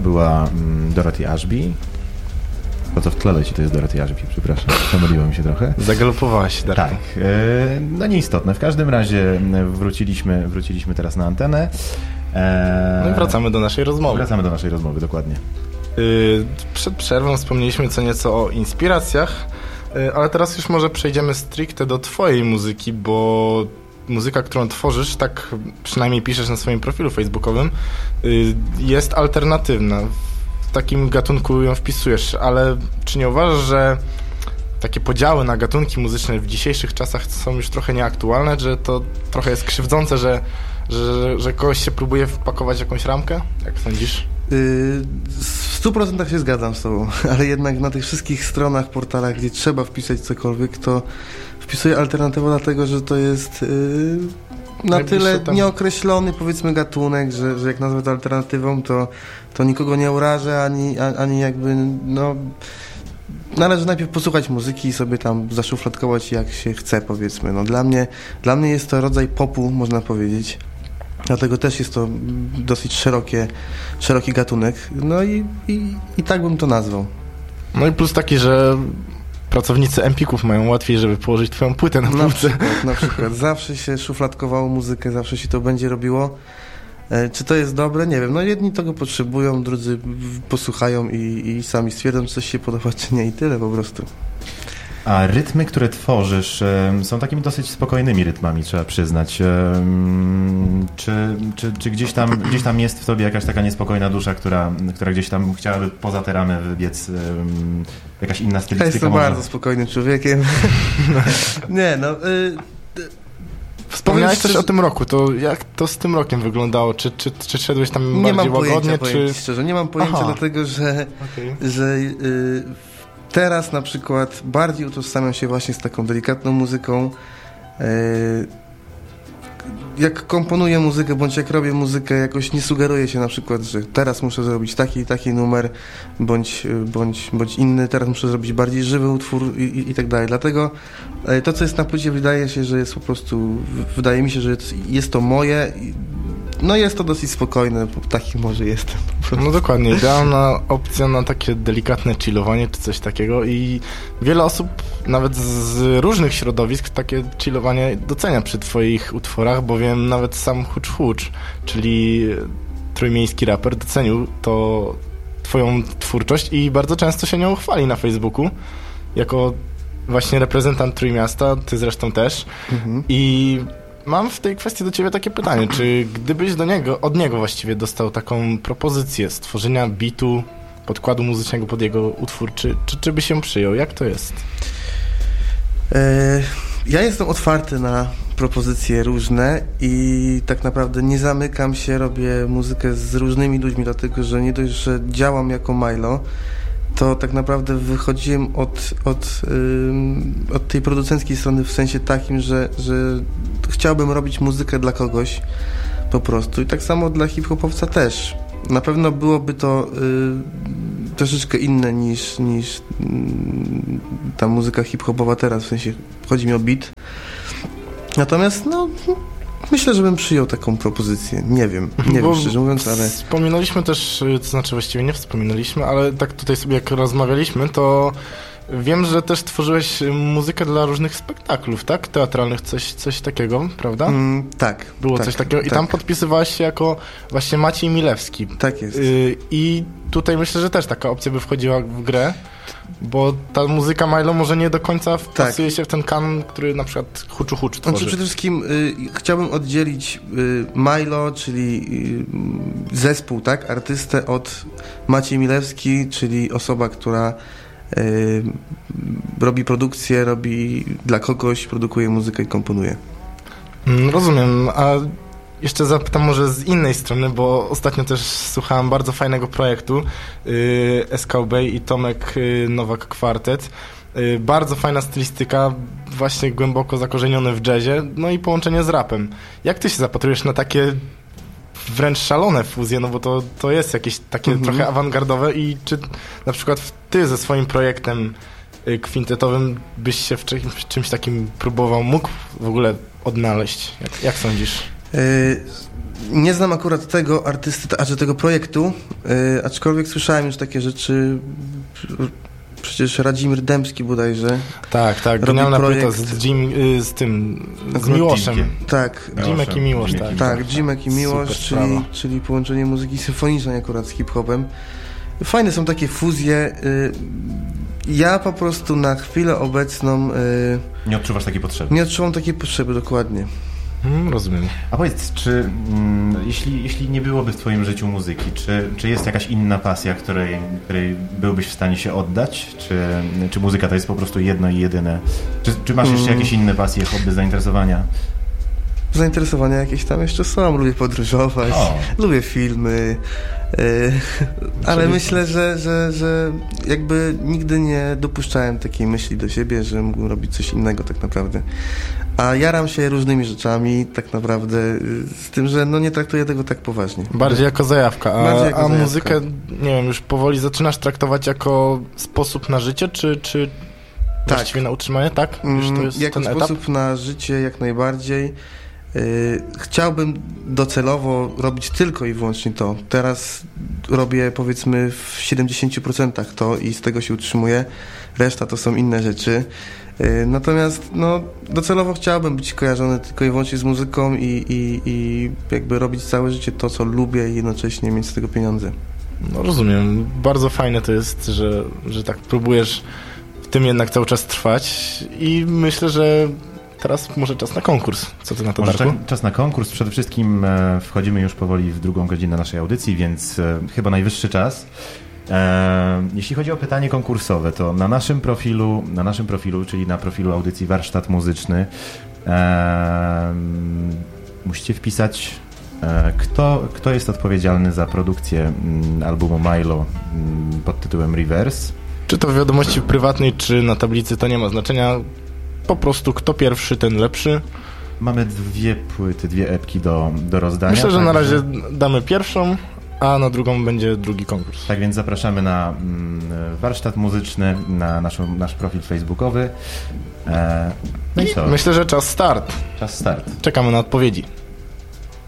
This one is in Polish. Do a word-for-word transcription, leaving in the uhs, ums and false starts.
była mm, Dorothy Ashby. To, co w tle leci, to jest Dorothy Ashby, przepraszam, pomyliło mi się trochę. Zagalopowałaś, Darku. Tak, yy, no nieistotne. W każdym razie wróciliśmy, wróciliśmy teraz na antenę. Eee, no i wracamy do naszej rozmowy. Wracamy do naszej rozmowy, dokładnie. Yy, przed przerwą wspomnieliśmy co nieco o inspiracjach, yy, ale teraz już może przejdziemy stricte do twojej muzyki, bo muzyka, którą tworzysz, tak przynajmniej piszesz na swoim profilu facebookowym, yy, jest alternatywna. W takim gatunku ją wpisujesz, ale czy nie uważasz, że takie podziały na gatunki muzyczne w dzisiejszych czasach są już trochę nieaktualne, że to trochę jest krzywdzące, że, że, że kogoś się próbuje wpakować w jakąś ramkę? Jak sądzisz? W stu procentach się zgadzam z tobą, ale jednak na tych wszystkich stronach, portalach, gdzie trzeba wpisać cokolwiek, to wpisuję alternatywę dlatego, że to jest yy, na tyle tam nieokreślony, powiedzmy, gatunek, że, że jak nazwę to alternatywą, to, to nikogo nie urażę, ani, ani jakby, no... Należy najpierw posłuchać muzyki i sobie tam zaszufladkować jak się chce, powiedzmy. No, dla mnie, dla mnie jest to rodzaj popu, można powiedzieć. Dlatego też jest to dosyć szerokie, szeroki gatunek. No i, i, i tak bym to nazwał. No i plus taki, że pracownicy Empików mają łatwiej, żeby położyć twoją płytę na półce. Na przykład, na przykład. Zawsze się szufladkowało muzykę, zawsze się to będzie robiło. E, czy to jest dobre? Nie wiem. No jedni tego potrzebują, drudzy posłuchają i, i sami stwierdzą, czy coś się podoba, czy nie, i tyle po prostu. A rytmy, które tworzysz, są takimi dosyć spokojnymi rytmami, trzeba przyznać. Czy, czy, czy gdzieś tam, gdzieś tam jest w tobie jakaś taka niespokojna dusza, która, która gdzieś tam chciałaby poza tę ramę wybiec, jakaś inna stylistyka? Ja jestem może? bardzo spokojnym człowiekiem. Nie, no... Y Wspomniałeś też o tym roku, to jak to z tym rokiem wyglądało? Czy, czy, czy szedłeś tam nie bardziej mam łagodnie? Pojęcia, czy... szczerze, nie mam pojęcia, Aha. dlatego że, okay. że y, teraz na przykład bardziej utożsamiam się właśnie z taką delikatną muzyką. Y, jak komponuję muzykę, bądź jak robię muzykę, jakoś nie sugeruję się na przykład, że teraz muszę zrobić taki i taki numer, bądź, bądź, bądź inny, teraz muszę zrobić bardziej żywy utwór i, i, i tak dalej. Dlatego to, co jest na płycie, wydaje się, że jest po prostu, wydaje mi się, że jest to moje. No jest to dosyć spokojne, bo taki może jestem. No dokładnie, idealna opcja na takie delikatne chillowanie czy coś takiego i wiele osób, nawet z różnych środowisk, takie chillowanie docenia przy twoich utworach, bowiem nawet sam Hucz Hucz, czyli trójmiejski raper, docenił to twoją twórczość i bardzo często się nią chwali na Facebooku, jako właśnie reprezentant Trójmiasta, ty zresztą też. Mhm. I mam w tej kwestii do ciebie takie pytanie, czy gdybyś do niego, od niego właściwie dostał taką propozycję stworzenia bitu, podkładu muzycznego pod jego utwór, czy, czy, czy by się przyjął? Jak to jest? E, ja jestem otwarty na propozycje różne i tak naprawdę nie zamykam się, robię muzykę z różnymi ludźmi, dlatego że nie dość, że działam jako Milo, to tak naprawdę wychodziłem od, od, yy, od tej producenckiej strony w sensie takim, że, że chciałbym robić muzykę dla kogoś po prostu i tak samo dla hip-hopowca też. Na pewno byłoby to yy, troszeczkę inne niż, niż yy, ta muzyka hip-hopowa teraz, w sensie chodzi mi o beat. Natomiast no... Myślę, że bym przyjął taką propozycję. Nie wiem, nie Bo wiem szczerze mówiąc, ale... Wspominaliśmy też, to znaczy właściwie nie wspominaliśmy, ale tak tutaj sobie jak rozmawialiśmy, to wiem, że też tworzyłeś muzykę dla różnych spektaklów, tak? Teatralnych, coś, coś takiego, prawda? Mm, tak. Było tak, coś takiego i tak. tam podpisywałeś się jako właśnie Maciej Milewski. Tak jest. Y- I tutaj myślę, że też taka opcja by wchodziła w grę, bo ta muzyka Milo może nie do końca wpasuje tak. się w ten kanon, który na przykład Huczu Hucz tworzy. Znaczy przede wszystkim y, chciałbym oddzielić y, Milo, czyli y, zespół, tak, artystę od Maciej Milewski, czyli osoba, która y, robi produkcję, robi dla kogoś, produkuje muzykę i komponuje. Rozumiem, a jeszcze zapytam może z innej strony, bo ostatnio też słuchałem bardzo fajnego projektu yy, S K B i Tomek yy, Nowak Kwartet. Yy, bardzo fajna stylistyka, właśnie głęboko zakorzenione w jazzie, no i połączenie z rapem. Jak ty się zapatrujesz na takie wręcz szalone fuzje, no bo to, to jest jakieś takie mhm. trochę awangardowe i czy na przykład ty ze swoim projektem yy, kwintetowym byś się w czymś, w czymś takim próbował, mógł w ogóle odnaleźć? Jak, jak sądzisz? Nie znam akurat tego artysty, a czy tego projektu, yy, aczkolwiek słyszałem już takie rzeczy. Przecież Radzimir Dębski bodajże. Tak, tak, genialna płyta z, Jim, y, z tym, z Miłoszem. Tak. Jimek i Miłosz, tak. Tak, Jimek i Miłosz, czyli, czyli połączenie muzyki symfonicznej akurat z hip-hopem. Fajne są takie fuzje. Ja po prostu na chwilę obecną... Nie odczuwasz takiej potrzeby? Nie odczuwam takiej potrzeby, dokładnie. Hmm, rozumiem. A powiedz, czy mm, jeśli, jeśli nie byłoby w twoim życiu muzyki, czy, czy jest jakaś inna pasja, której, której byłbyś w stanie się oddać? Czy, czy muzyka to jest po prostu jedno i jedyne? Czy, czy masz jeszcze jakieś inne pasje, hobby, zainteresowania? Zainteresowania jakieś tam jeszcze są. Lubię podróżować, o. lubię filmy, yy, ale Czyli... myślę, że, że, że jakby nigdy nie dopuszczałem takiej myśli do siebie, że mógłbym robić coś innego tak naprawdę. A jaram się różnymi rzeczami tak naprawdę, z tym, że no nie traktuję tego tak poważnie. Bardziej jako zajawka, a, Bardziej jako a zajawka. muzykę, nie wiem, już powoli zaczynasz traktować jako sposób na życie, czy, czy tak. właściwie na utrzymanie, tak? Już to jest jako ten sposób etap? na życie jak najbardziej. Yy, chciałbym docelowo robić tylko i wyłącznie to. Teraz robię powiedzmy w siedemdziesiąt procent to i z tego się utrzymuję. Reszta to są inne rzeczy. Yy, natomiast no, docelowo chciałbym być kojarzony tylko i wyłącznie z muzyką i, i, i jakby robić całe życie to, co lubię i jednocześnie mieć z tego pieniądze. No rozumiem. Bardzo fajne to jest, że, że tak próbujesz w tym jednak cały czas trwać i myślę, że teraz może czas na konkurs. Co ty na to, Darku? Czas na konkurs. Przede wszystkim e, wchodzimy już powoli w drugą godzinę naszej audycji, więc e, chyba najwyższy czas. E, jeśli chodzi o pytanie konkursowe, to na naszym profilu, na naszym profilu, czyli na profilu audycji Warsztat Muzyczny, e, musicie wpisać, e, kto, kto jest odpowiedzialny za produkcję m, albumu Milo m, pod tytułem Reverse. Czy to w wiadomości prywatnej, czy na tablicy, to nie ma znaczenia. Po prostu kto pierwszy, ten lepszy. Mamy dwie płyty, dwie epki do, do rozdania. Myślę, że tak, na razie że... damy pierwszą, a na drugą będzie drugi konkurs. Tak więc zapraszamy na mm, warsztat muzyczny, na naszą, nasz profil facebookowy. E, no i co? Myślę, że czas start. Czas start. Czekamy na odpowiedzi.